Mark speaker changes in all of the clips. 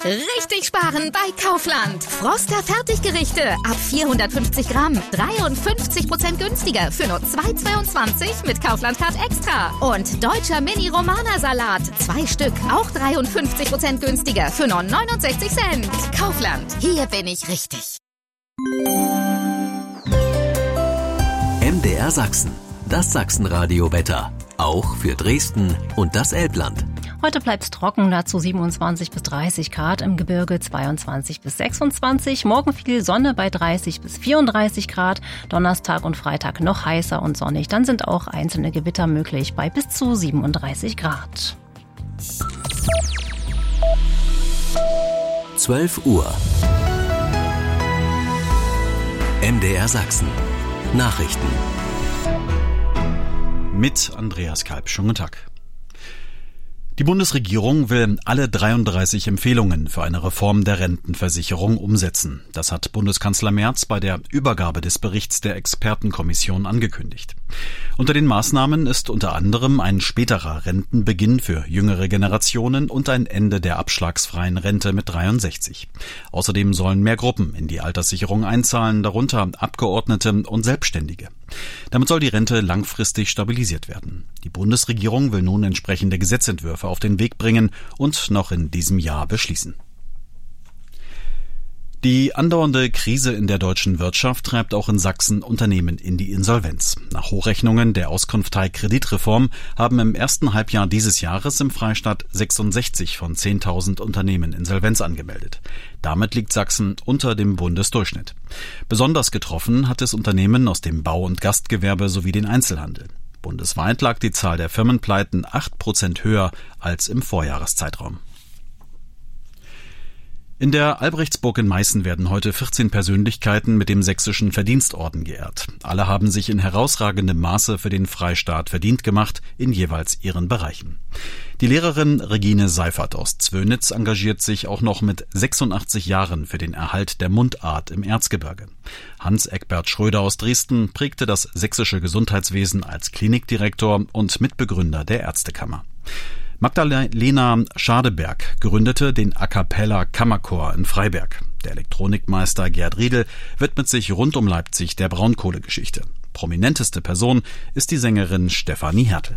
Speaker 1: Richtig sparen bei Kaufland. Froster Fertiggerichte ab 450 Gramm. 53% günstiger für nur 2,22 mit Kaufland Card Extra. Und deutscher Mini-Romana-Salat. 2 Stück, auch 53% günstiger für nur 69 Cent. Kaufland, hier bin ich richtig.
Speaker 2: MDR Sachsen, das Sachsenradio-Wetter. Auch für Dresden und das Elbland.
Speaker 3: Heute bleibt es trocken, dazu 27 bis 30 Grad, im Gebirge 22 bis 26. Morgen viel Sonne bei 30 bis 34 Grad. Donnerstag und Freitag noch heißer und sonnig. Dann sind auch einzelne Gewitter möglich bei bis zu 37 Grad.
Speaker 2: 12 Uhr. MDR Sachsen. Nachrichten.
Speaker 4: Mit Andreas Kalb. Schönen guten Tag. Die Bundesregierung will alle 33 Empfehlungen für eine Reform der Rentenversicherung umsetzen. Das hat Bundeskanzler Merz bei der Übergabe des Berichts der Expertenkommission angekündigt. Unter den Maßnahmen ist unter anderem ein späterer Rentenbeginn für jüngere Generationen und ein Ende der abschlagsfreien Rente mit 63. Außerdem sollen mehr Gruppen in die Alterssicherung einzahlen, darunter Abgeordnete und Selbstständige. Damit soll die Rente langfristig stabilisiert werden. Die Bundesregierung will nun entsprechende Gesetzentwürfe auf den Weg bringen und noch in diesem Jahr beschließen. Die andauernde Krise in der deutschen Wirtschaft treibt auch in Sachsen Unternehmen in die Insolvenz. Nach Hochrechnungen der Auskunftei Kreditreform haben im ersten Halbjahr dieses Jahres im Freistaat 66 von 10.000 Unternehmen Insolvenz angemeldet. Damit liegt Sachsen unter dem Bundesdurchschnitt. Besonders getroffen hat es Unternehmen aus dem Bau- und Gastgewerbe sowie den Einzelhandel. Bundesweit lag die Zahl der Firmenpleiten 8% höher als im Vorjahreszeitraum. In der Albrechtsburg in Meißen werden heute 14 Persönlichkeiten mit dem Sächsischen Verdienstorden geehrt. Alle haben sich in herausragendem Maße für den Freistaat verdient gemacht, in jeweils ihren Bereichen. Die Lehrerin Regine Seifert aus Zwönitz engagiert sich auch noch mit 86 Jahren für den Erhalt der Mundart im Erzgebirge. Hans-Eckbert Schröder aus Dresden prägte das sächsische Gesundheitswesen als Klinikdirektor und Mitbegründer der Ärztekammer. Magdalena Schadeberg gründete den A Cappella Kammerchor in Freiberg. Der Elektronikmeister Gerd Riedel widmet sich rund um Leipzig der Braunkohlegeschichte. Prominenteste Person ist die Sängerin Stefanie Hertel.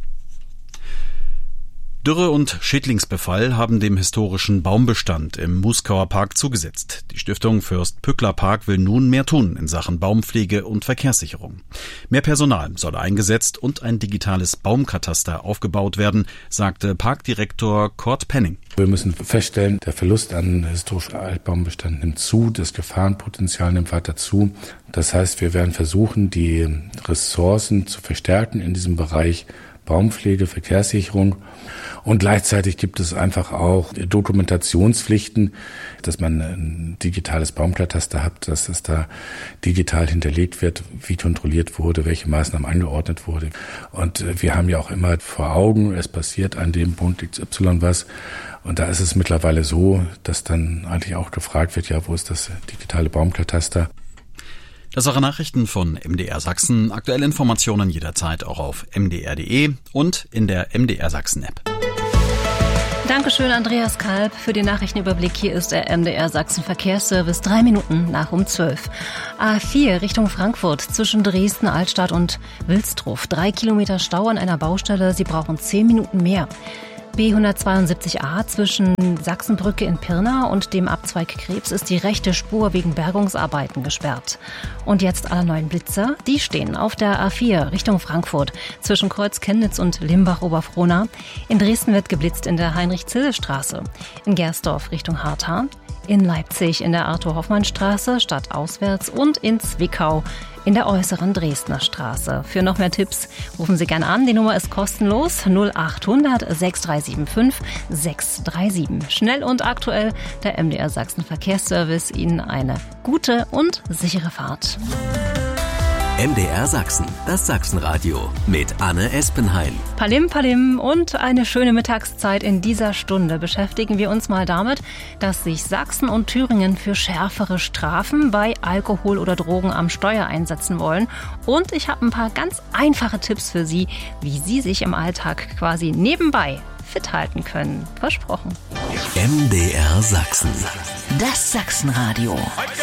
Speaker 4: Dürre und Schädlingsbefall haben dem historischen Baumbestand im Muskauer Park zugesetzt. Die Stiftung Fürst-Pückler-Park will nun mehr tun in Sachen Baumpflege und Verkehrssicherung. Mehr Personal soll eingesetzt und ein digitales Baumkataster aufgebaut werden, sagte Parkdirektor Kurt Penning.
Speaker 5: Wir müssen feststellen, der Verlust an historischem Altbaumbestand nimmt zu, das Gefahrenpotenzial nimmt weiter zu. Das heißt, wir werden versuchen, die Ressourcen zu verstärken in diesem Bereich Baumpflege, Verkehrssicherung. Und gleichzeitig gibt es einfach auch Dokumentationspflichten, dass man ein digitales Baumkataster hat, dass es da digital hinterlegt wird, wie kontrolliert wurde, welche Maßnahmen angeordnet wurde. Und wir haben ja auch immer vor Augen, es passiert an dem Punkt XY was. Und da ist es mittlerweile so, dass dann eigentlich auch gefragt wird, ja, wo ist das digitale Baumkataster?
Speaker 4: Das waren Nachrichten von MDR Sachsen. Aktuelle Informationen jederzeit auch auf mdr.de und in der MDR Sachsen-App.
Speaker 3: Dankeschön, Andreas Kalb, für den Nachrichtenüberblick. Hier ist der MDR Sachsen Verkehrsservice, 3 Minuten nach um 12. A4 Richtung Frankfurt zwischen Dresden, Altstadt und Wilsdruff. 3 Kilometer Stau an einer Baustelle. Sie brauchen 10 Minuten mehr. B172a zwischen Sachsenbrücke in Pirna und dem Abzweig Krebs ist die rechte Spur wegen Bergungsarbeiten gesperrt. Und jetzt alle neuen Blitzer, die stehen auf der A4 Richtung Frankfurt zwischen Kreuz Chemnitz und Limbach-Oberfrohna. In Dresden wird geblitzt in der Heinrich-Zille-Straße, in Gersdorf Richtung Hartha, in Leipzig in der Arthur-Hoffmann-Straße stadtauswärts und in Zwickau in der äußeren Dresdner Straße. Für noch mehr Tipps rufen Sie gerne an. Die Nummer ist kostenlos 0800 6375 637. Schnell und aktuell der MDR Sachsen Verkehrsservice. Ihnen eine gute und sichere Fahrt.
Speaker 2: MDR Sachsen, das Sachsenradio mit Anne Espenheim.
Speaker 3: Palim, Palim und eine schöne Mittagszeit. In dieser Stunde beschäftigen wir uns mal damit, dass sich Sachsen und Thüringen für schärfere Strafen bei Alkohol oder Drogen am Steuer einsetzen wollen. Und ich habe ein paar ganz einfache Tipps für Sie, wie Sie sich im Alltag quasi nebenbei fit halten können. Versprochen.
Speaker 2: MDR Sachsen.
Speaker 6: Das Sachsenradio.